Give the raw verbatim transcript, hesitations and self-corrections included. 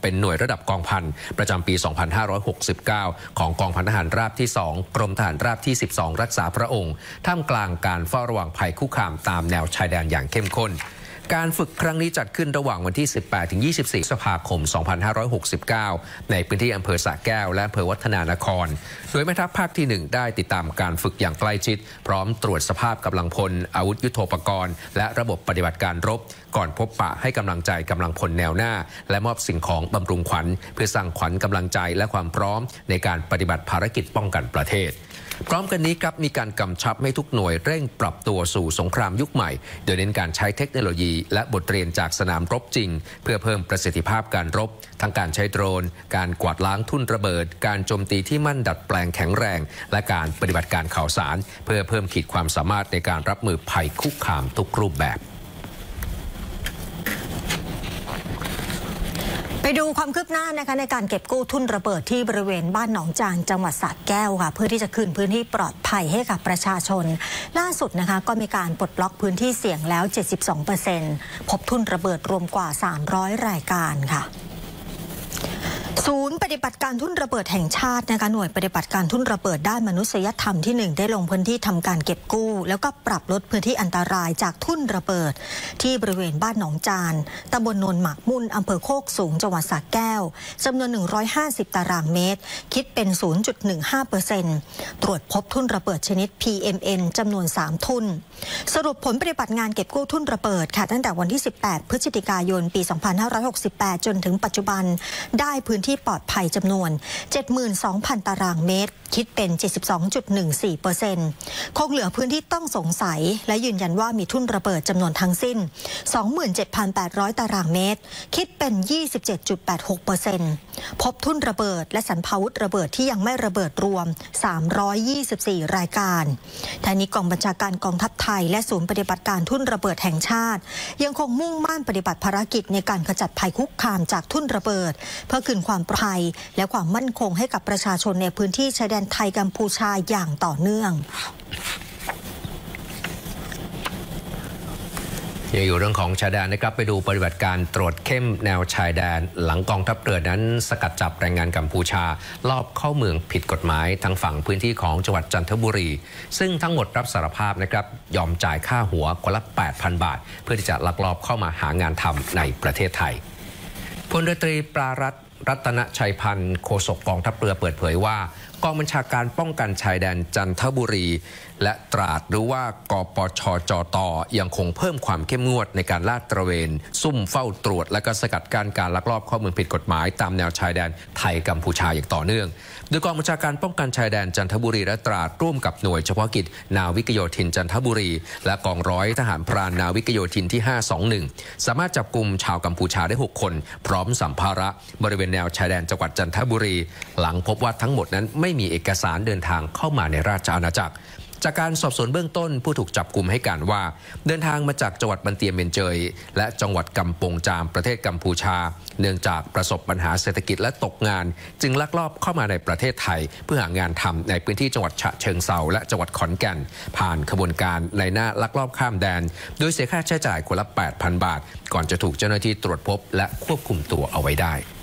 เป็นหน่วยระดับกองพันประจำปี สองพันห้าร้อยหกสิบเก้า ของกองพันทหารราบที่ สอง กรมทหารราบที่ สิบสอง รักษาพระองค์ท่ามกลางการเฝ้าระวังภัยคุกคามตามแนวชายแดนอย่างเข้มข้นการฝึกครั้งนี้จัดขึ้นระหว่างวันที่ สิบแปดถึงยี่สิบสี่ พฤษภาคม สองพันห้าร้อยหกสิบเก้า ในพื้นที่อำเภอสระแก้วและอำเภอวัฒนานครโดยแม่ทัพภาคที่ หนึ่ง ได้ติดตามการฝึกอย่างใกล้ชิดพร้อมตรวจสภาพกำลังพลอาวุธยุทโธปกรณ์และระบบปฏิบัติการรบก่อนพบปะให้กำลังใจกำลังพลแนวหน้าและมอบสิ่งของบำรุงขวัญเพื่อสร้างขวัญกำลังใจและความพร้อมในการปฏิบัติภารกิจป้องกันประเทศพร้อมกันนี้ครับมีการกำชับให้ทุกหน่วยเร่งปรับตัวสู่สงครามยุคใหม่โดยเน้นการใช้เทคโนโลยีและบทเรียนจากสนามรบจริงเพื่อเพิ่มประสิทธิภาพการรบทั้งการใช้โดรนการกวาดล้างทุ่นระเบิดการโจมตีที่มั่นดัดแปลงแข็งแรงและการปฏิบัติการข่าวสารเพื่อเพิ่มขีดความสามารถในการรับมือภัยคุกคามทุกรูปแบบไปดูความคืบหน้านะคะในการเก็บกู้ทุ่นระเบิดที่บริเวณบ้านหนองจานจังหวัดสระแก้วค่ะเพื่อที่จะคืนพื้นที่ปลอดภัยให้กับประชาชนล่าสุดนะคะก็มีการปลดล็อกพื้นที่เสี่ยงแล้ว เจ็ดสิบสองเปอร์เซ็นต์ พบทุ่นระเบิดรวมกว่าสามร้อยรายการค่ะศูนย์ปฏิบัติการทุ่นระเบิดแห่งชาตินะคะหน่วยปฏิบัติการทุ่นระเบิดด้านมนุษยธรรมที่หนึ่งได้ลงพื้นที่ทำการเก็บกู้แล้วก็ปรับลดพื้นที่อันตรายจากทุ่นระเบิดที่บริเวณบ้านหนองจานตำบลโนนหมากมุ่นอำเภอโคกสูงจังหวัดสระแก้วจำนวนหนึ่งร้อยห้าสิบตารางเมตรคิดเป็น ศูนย์จุดหนึ่งห้าเปอร์เซ็นต์ ตรวจพบทุ่นระเบิดชนิด พี เอ็ม เอ็น จำนวนสามทุ่นสรุปผลปฏิบัติงานเก็บกู้ทุ่นระเบิดค่ะตั้งแต่วันที่สิบแปดพฤศจิกายนปีสองพันห้าร้อยหกสิบแปดจนถึงปัจจุบันได้พื้นที่ปลอดภัยจำนวน เจ็ดหมื่นสองพัน ตารางเมตรคิดเป็น เจ็ดสิบสองจุดหนึ่งสี่เปอร์เซ็นต์ คงเหลือพื้นที่ต้องสงสัยและยืนยันว่ามีทุ่นระเบิดจำนวนทั้งสิ้น สองหมื่นเจ็ดพันแปดร้อย ตารางเมตรคิดเป็น ยี่สิบเจ็ดจุดแปดหกเปอร์เซ็นต์ พบทุ่นระเบิดและสรรพาวุธระเบิดที่ยังไม่ระเบิดรวมสามร้อยยี่สิบสี่รายการทางนี้กองบัญชาการกองทัพไทยและศูนย์ปฏิบัติการทุ่นระเบิดแห่งชาติยังคงมุ่งมั่นปฏิบัติภารกิจในการขจัดภัยคุกคามจากทุ่นระเบิดเพื่อคืนความปลอดภัยและความมั่นคงให้กับประชาชนในพื้นที่ชายแดนไทยกัมพูชาอย่างต่อเนื่องยังอยู่เรื่องของชายแดนนะครับไปดูปฏิบัติการตรวจเข้มแนวชายแดนหลังกองทัพเรือนั้นสกัดจับแรงงานกัมพูชาลอบเข้าเมืองผิดกฎหมายทางฝั่งพื้นที่ของจังหวัดจันทบุรีซึ่งทั้งหมดรับสารภาพนะครับยอมจ่ายค่าหัวคนละ แปดพัน บาทเพื่อที่จะลักลอบเข้ามาหางานทำในประเทศไทยพลเรือตรีปรารัตน์รัตนชัยพันธ์โฆษกกองทัพเรือเปิดเผยว่ากองบัญชาการป้องกันชายแดนจันทบุรีและตราดหรือว่ากปชจตยังคงเพิ่มความเข้มงวดในการลาดตระเวนซุ่มเฝ้าตรวจและก็สกัดกั้นการลักลอบเข้าเมืองผิดกฎหมายตามแนวชายแดนไทยกัมพูชาอย่างต่อเนื่องโดยกองบัญชาการป้องกันชายแดนจันทบุรีและตราดร่วมกับหน่วยเฉพาะกิจนาวิกโยธินจันทบุรีและกองร้อยทหารพรานนาวิกโยธินที่ห้าสองหนึ่งสามารถจับกุมชาวกัมพูชาได้หกคนพร้อมสัมภาระบริเวณแนวชายแดนจังหวัดจันทบุรีหลังพบว่าทั้งหมดนั้นไม่มีเอกสารเดินทางเข้ามาในราชอาณาจักรจากการสอบสวนเบื้องต้นผู้ถูกจับกุมให้การว่าเดินทางมาจากจังหวัดบันเตียเมนเจยและจังหวัดกัมปงจามประเทศกัมพูชาเนื่องจากประสบปัญหาเศรษฐกิจและตกงานจึงลักลอบเข้ามาในประเทศไทยเพื่อหางานทำในพื้นที่จังหวัดฉะเชิงเทราและจังหวัดขอนแก่นผ่านขบวนการในหน้าลักลอบข้ามแดนโดยเสียค่าใช้จ่ายคนละ แปดพัน บาทก่อนจะถูกเจ้าหน้าที่ตรวจพบและควบคุมตัวเอาไว้ได้